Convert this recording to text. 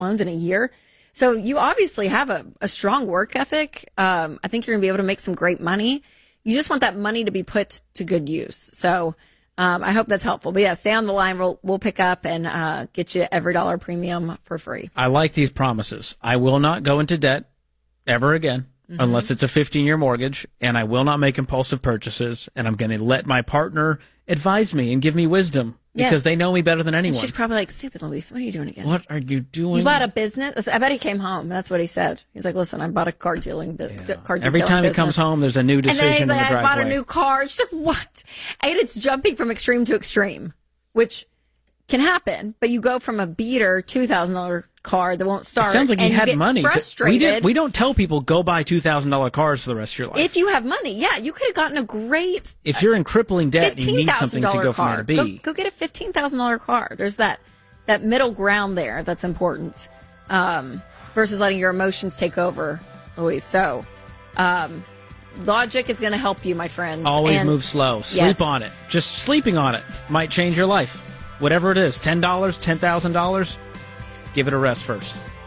loans in a year. So you obviously have a strong work ethic. I think you're going to be able to make some great money. You just want that money to be put to good use. So I hope that's helpful. But yeah, stay on the line. We'll pick up and get you every dollar premium for free. I like these promises. I will not go into debt ever again. Unless it's a 15-year mortgage, and I will not make impulsive purchases, and I'm going to let my partner advise me and give me wisdom because they know me better than anyone. And she's probably like, stupid, Luis, what are you doing again? What are you doing? You bought a business? I bet he came home. That's what he said. He's like, listen, I bought a car dealing business. Every time he comes home, there's a new decision and then he's like, in the driveway. I bought a new car. She's like, what? And it's jumping from extreme to extreme, which can happen, but you go from a beater $2,000 car that won't start. It sounds like you had money. Frustrated. We don't tell people go buy $2,000 cars for the rest of your life. If you have money, yeah, you could have gotten a great. If you're in crippling debt and you need something to go from A to B, go get a $15,000 car. There's that middle ground there that's important, versus letting your emotions take over. Always so. Logic is going to help you, my friends. Always move slow. Sleep on it. Just sleeping on it might change your life. Whatever it is, $10, $10,000, give it a rest first.